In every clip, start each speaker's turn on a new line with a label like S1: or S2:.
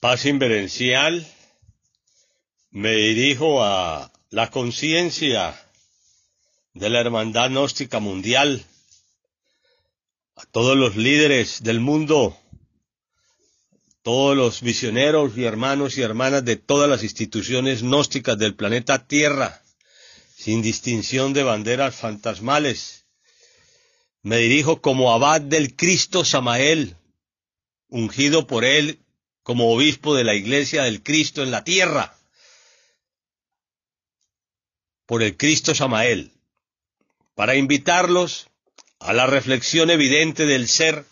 S1: Paz inverencial, me dirijo a la conciencia de la Hermandad Gnóstica Mundial, a todos los líderes del mundo, todos los misioneros y hermanas de todas las instituciones gnósticas del planeta Tierra, sin distinción de banderas fantasmales. Me dirijo como abad del Cristo Samael, ungido por él como obispo de la Iglesia del Cristo en la tierra, por el Cristo Samael, para invitarlos a la reflexión evidente del ser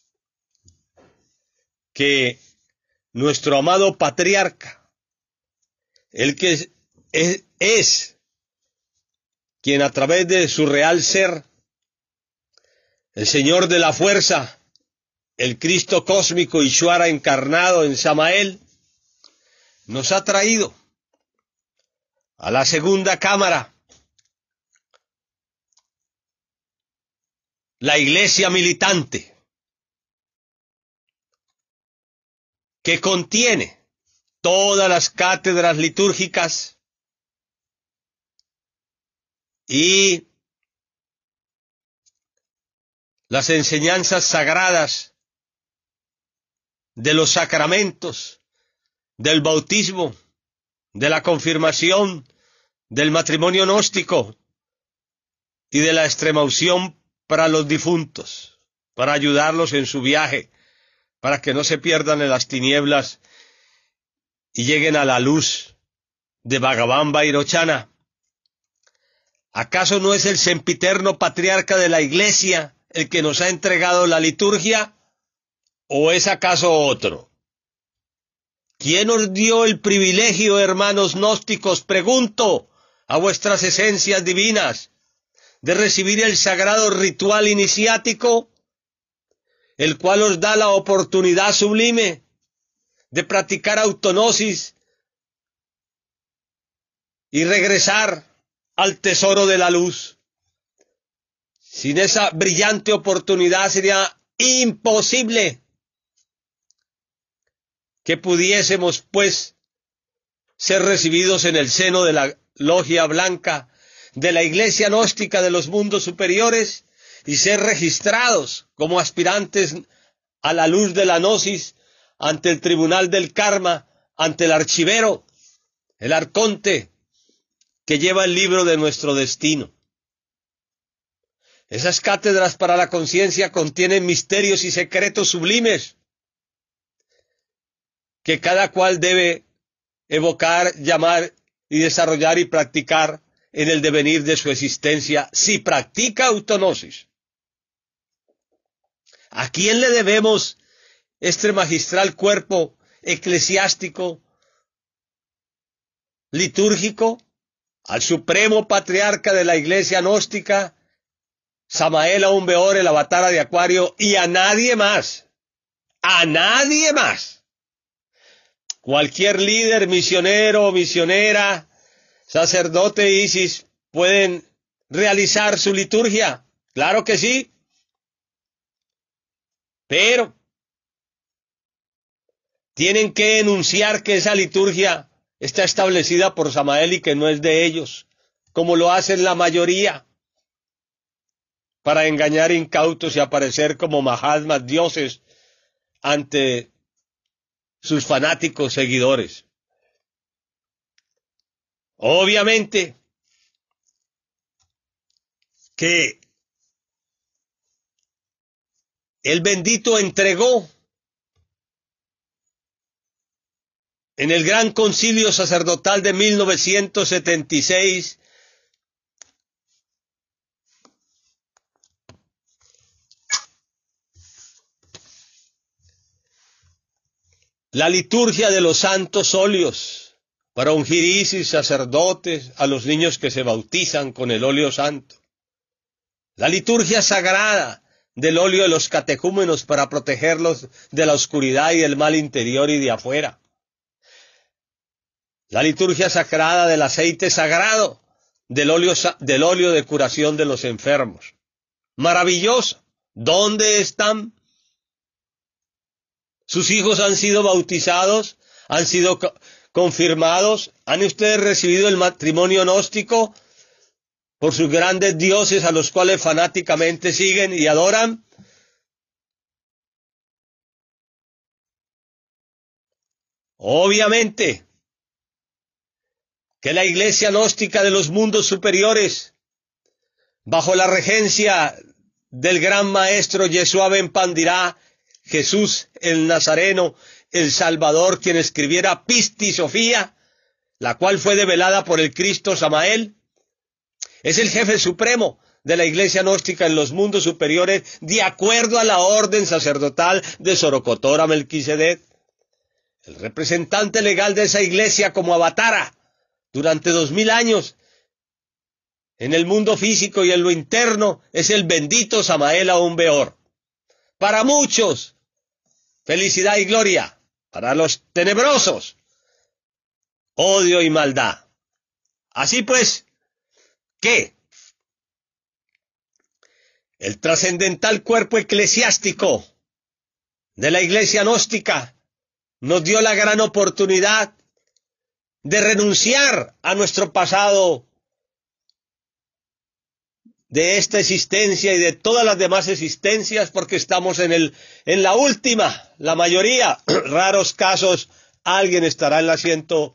S1: que nuestro amado patriarca, el que es quien a través de su real ser, el Señor de la fuerza, el Cristo cósmico Ishvara encarnado en Samael, nos ha traído a la segunda cámara, la iglesia militante, que contiene todas las cátedras litúrgicas y las enseñanzas sagradas de los sacramentos, del bautismo, de la confirmación, del matrimonio gnóstico y de la extremaunción para los difuntos, para ayudarlos en su viaje, para que no se pierdan en las tinieblas y lleguen a la luz de Bhagavan Vairochana. ¿Acaso no es el sempiterno patriarca de la Iglesia el que nos ha entregado la liturgia? ¿O es acaso otro? ¿Quién os dio el privilegio, hermanos gnósticos, pregunto, a vuestras esencias divinas, de recibir el sagrado ritual iniciático, el cual os da la oportunidad sublime de practicar autognosis y regresar al tesoro de la luz? Sin esa brillante oportunidad sería imposible que pudiésemos, pues, ser recibidos en el seno de la logia blanca de la Iglesia gnóstica de los mundos superiores y ser registrados como aspirantes a la luz de la gnosis ante el tribunal del karma, ante el archivero, el arconte que lleva el libro de nuestro destino. Esas cátedras para la conciencia contienen misterios y secretos sublimes que cada cual debe evocar, llamar y desarrollar y practicar en el devenir de su existencia, si practica autognosis. ¿A quién le debemos este magistral cuerpo eclesiástico, litúrgico? Al supremo patriarca de la Iglesia gnóstica, Samael Aun Weor, el avatara de Acuario, y a nadie más. A nadie más. Cualquier líder, misionero, misionera, sacerdote Isis pueden realizar su liturgia. Claro que sí. Pero tienen que enunciar que esa liturgia está establecida por Samael y que no es de ellos, como lo hacen la mayoría, para engañar incautos y aparecer como mahatmas, dioses, ante sus fanáticos seguidores. Obviamente que el bendito entregó en el Gran Concilio Sacerdotal de 1976 la liturgia de los santos óleos para ungir Isis, sacerdotes, a los niños que se bautizan con el óleo santo. La liturgia sagrada del óleo de los catecúmenos para protegerlos de la oscuridad y del mal interior y de afuera. La liturgia sagrada del aceite sagrado, del óleo de curación de los enfermos. Maravilloso. ¿Dónde están Sus hijos han sido bautizados, han sido confirmados. ¿Han ustedes recibido el matrimonio gnóstico por sus grandes dioses a los cuales fanáticamente siguen y adoran? Obviamente que la iglesia gnóstica de los mundos superiores, bajo la regencia del gran maestro Yeshua ben Pandirá, Jesús el Nazareno, el Salvador, quien escribiera Pistis Sofía, la cual fue develada por el Cristo Samael, es el jefe supremo de la iglesia gnóstica en los mundos superiores, de acuerdo a la orden sacerdotal de Sorocotora Melquisedec. El representante legal de esa iglesia como avatara durante 2000 años en el mundo físico y en lo interno es el bendito Samael Aún Beor. Para muchos, felicidad y gloria. Para los tenebrosos, odio y maldad. Así pues, ¿qué? El trascendental cuerpo eclesiástico de la iglesia gnóstica nos dio la gran oportunidad de renunciar a nuestro pasado de esta existencia y de todas las demás existencias, porque estamos en la última, la mayoría, raros casos, alguien estará en las 107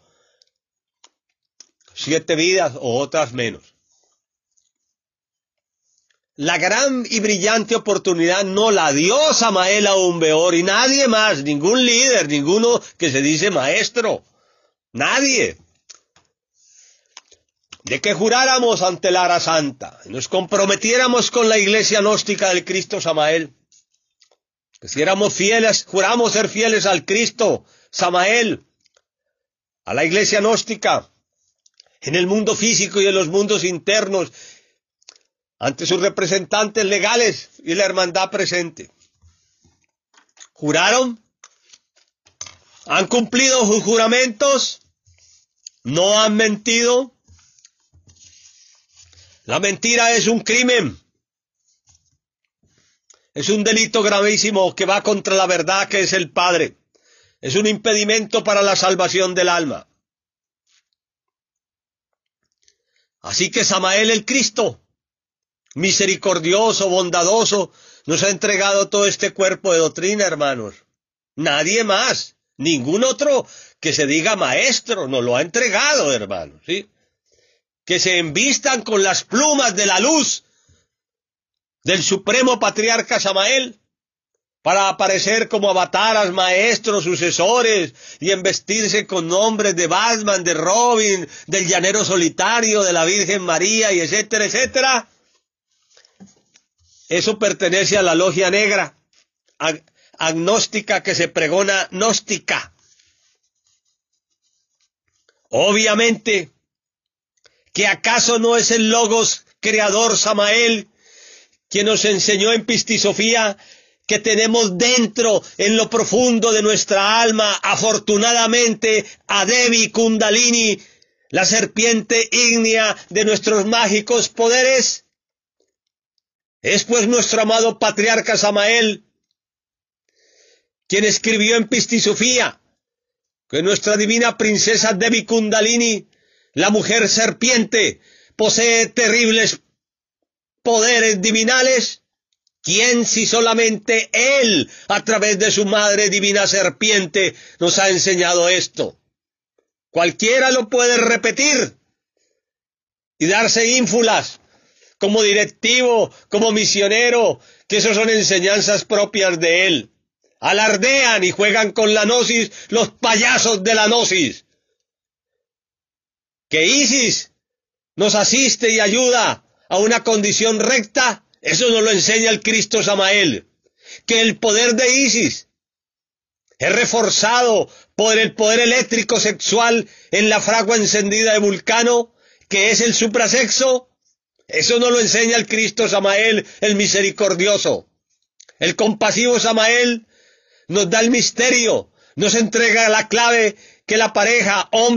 S1: vidas o otras menos. La gran y brillante oportunidad no la dio Samael Aún Beor y nadie más, ningún líder, ninguno que se dice maestro, nadie. De que juráramos ante la Ara Santa, y nos comprometiéramos con la iglesia gnóstica del Cristo Samael, que si éramos fieles, juramos ser fieles al Cristo Samael, a la iglesia gnóstica, en el mundo físico y en los mundos internos, ante sus representantes legales y la hermandad presente. ¿Juraron? ¿Han cumplido sus juramentos? ¿No han mentido? La mentira es un crimen. Es un delito gravísimo que va contra la verdad que es el Padre. Es un impedimento para la salvación del alma. Así que Samael el Cristo, misericordioso, bondadoso, nos ha entregado todo este cuerpo de doctrina, hermanos. Nadie más, ningún otro que se diga maestro nos lo ha entregado, hermanos, ¿sí? Que se envistan con las plumas de la luz del supremo patriarca Samael para aparecer como avataras, maestros, sucesores y embestirse con nombres de Batman, de Robin, del llanero solitario, de la Virgen María y etcétera, etcétera. Eso pertenece a la logia negra, agnóstica que se pregona gnóstica. Obviamente, ¿que acaso no es el Logos creador Samael quien nos enseñó en Pistisofía que tenemos dentro, en lo profundo de nuestra alma, afortunadamente, a Devi Kundalini, la serpiente ígnea de nuestros mágicos poderes? Es pues nuestro amado patriarca Samael quien escribió en Pistisofía que nuestra divina princesa Devi Kundalini, la mujer serpiente, posee terribles poderes divinales. ¿Quién si solamente él, a través de su madre divina serpiente, nos ha enseñado esto? Cualquiera lo puede repetir y darse ínfulas como directivo, como misionero, que eso son enseñanzas propias de él. Alardean y juegan con la gnosis los payasos de la gnosis. Que Isis nos asiste y ayuda a una condición recta, eso nos lo enseña el Cristo Samael. Que el poder de Isis es reforzado por el poder eléctrico sexual en la fragua encendida de Vulcano, que es el suprasexo, eso nos lo enseña el Cristo Samael, el misericordioso. El compasivo Samael nos da el misterio, nos entrega la clave que la pareja hombre